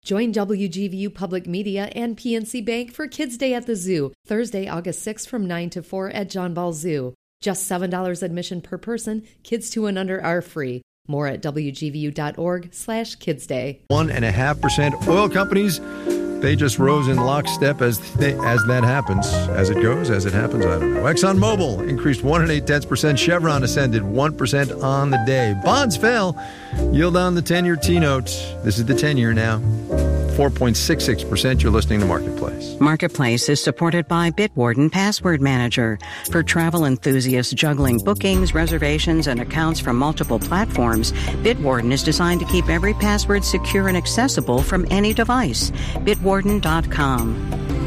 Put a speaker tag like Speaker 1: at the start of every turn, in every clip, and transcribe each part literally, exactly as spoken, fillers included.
Speaker 1: Join W G V U Public Media and P N C Bank for Kids Day at the Zoo, Thursday, August sixth from nine to four at John Ball Zoo. Just seven dollars admission per person. Kids two and under are free. More at W G V U dot org slash Kids Day.
Speaker 2: One and a half percent oil companies, they just rose in lockstep as they, as that happens. As it goes, as it happens, I don't know. ExxonMobil increased one and eight tenths percent. Chevron ascended one percent on the day. Bonds fell. Yield on the ten-year T-note. This is the ten-year now. four point six six percent. You're listening to Marketplace.
Speaker 3: Marketplace is supported by Bitwarden Password Manager. For travel enthusiasts juggling bookings, reservations, and accounts from multiple platforms, Bitwarden is designed to keep every password secure and accessible from any device. Bitwarden dot com.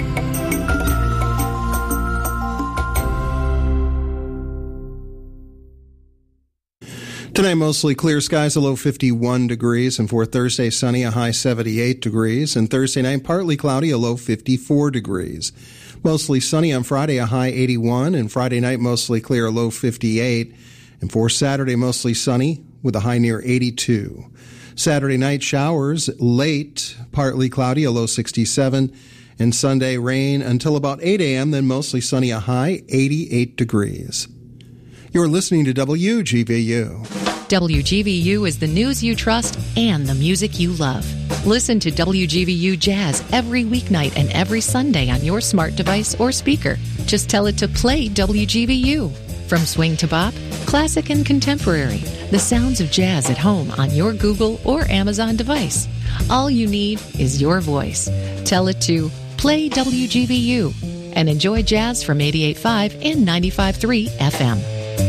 Speaker 4: Tonight, mostly clear skies, a low fifty-one degrees, and for Thursday, sunny, a high seventy-eight degrees, and Thursday night, partly cloudy, a low fifty-four degrees. Mostly sunny on Friday, a high eighty-one, and Friday night, mostly clear, a low fifty-eight, and for Saturday, mostly sunny, with a high near eighty-two. Saturday night, showers, late, partly cloudy, a low sixty-seven, and Sunday, rain until about eight a.m., then mostly sunny, a high eighty-eight degrees. You're listening to W G V U.
Speaker 5: W G V U is the news you trust and the music you love. Listen to W G V U Jazz every weeknight and every Sunday on your smart device or speaker. Just tell it to play W G V U. From swing to bop, classic and contemporary, the sounds of jazz at home on your Google or Amazon device. All you need is your voice. Tell it to play W G V U and enjoy jazz from eighty-eight point five and ninety-five point three F M.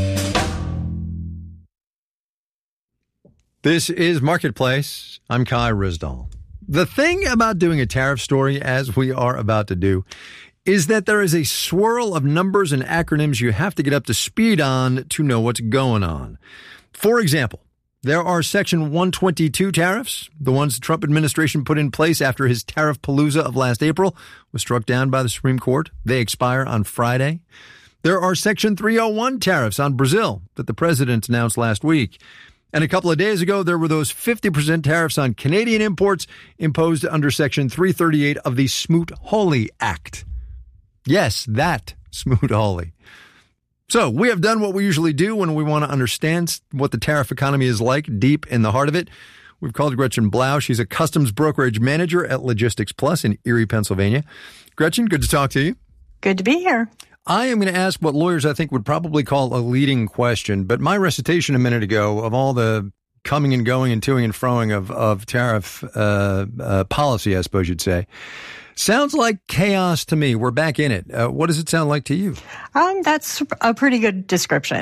Speaker 2: This is Marketplace. I'm Kai Ryssdal. The thing about doing a tariff story, as we are about to do, is that there is a swirl of numbers and acronyms you have to get up to speed on to know what's going on. For example, there are Section one twenty-two tariffs, the ones the Trump administration put in place after his tariff palooza of last April was struck down by the Supreme Court. They expire on Friday. There are Section three oh one tariffs on Brazil that the president announced last week. And a couple of days ago, there were those fifty percent tariffs on Canadian imports imposed under Section three thirty-eight of the Smoot-Hawley Act. Yes, that Smoot-Hawley. So we have done what we usually do when we want to understand what the tariff economy is like deep in the heart of it. We've called Gretchen Blau. She's a customs brokerage manager at Logistics Plus in Erie, Pennsylvania. Gretchen, good to talk to you.
Speaker 6: Good to be here.
Speaker 2: I am going to ask what lawyers I think would probably call a leading question, but my recitation a minute ago of all the coming and going and toing and froing of, of tariff uh, uh, policy, I suppose you'd say, sounds like chaos to me. We're back in it. Uh, what does it sound like to you?
Speaker 6: Um, that's a pretty good description.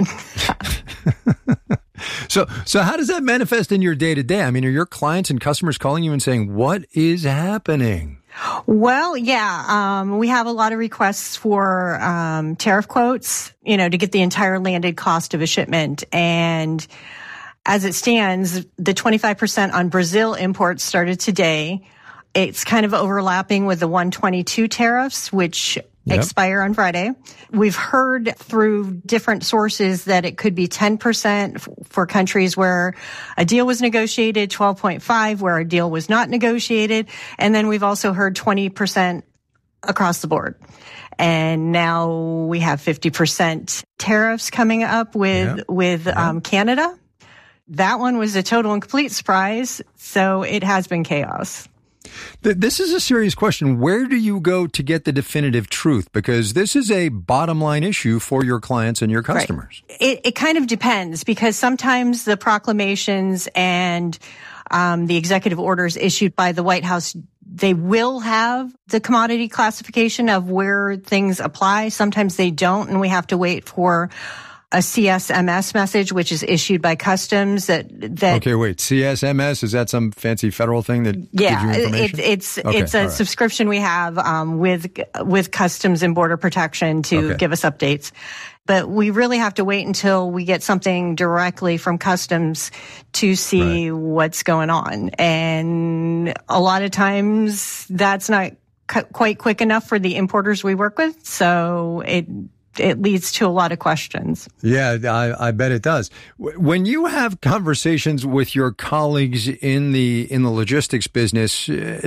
Speaker 2: so, so how does that manifest in your day to day? I mean, are your clients and customers calling you and saying, what is happening?
Speaker 6: Well, yeah, um, we have a lot of requests for um, tariff quotes, you know, to get the entire landed cost of a shipment. And as it stands, the twenty-five percent on Brazil imports started today. It's kind of overlapping with the one twenty-two tariffs, which Yep. expire on Friday. We've heard through different sources that it could be ten percent f- for countries where a deal was negotiated, twelve point five where a deal was not negotiated, and then we've also heard twenty percent across the board. And now we have fifty percent tariffs coming up with, yep. with yep. Um, Canada. That one was a total and complete surprise, so it has been chaos.
Speaker 2: This is a serious question. Where do you go to get the definitive truth? Because this is a bottom line issue for your clients and your customers.
Speaker 6: Right. It, it kind of depends, because sometimes the proclamations and um, the executive orders issued by the White House, they will have the commodity classification of where things apply. Sometimes they don't, and we have to wait for a C S M S message, which is issued by Customs. That that
Speaker 2: okay, wait, C S M S, is that some fancy federal thing that
Speaker 6: yeah,
Speaker 2: gives you information?
Speaker 6: It, it's
Speaker 2: okay,
Speaker 6: it's a
Speaker 2: right.
Speaker 6: subscription we have um, with with Customs and Border Protection to
Speaker 2: okay.
Speaker 6: give us updates. But we really have to wait until we get something directly from Customs to see right. what's going on. And a lot of times that's not cu- quite quick enough for the importers we work with. So it it leads to a lot of questions.
Speaker 2: Yeah, I, I bet it does. When you have conversations with your colleagues in the in the logistics business,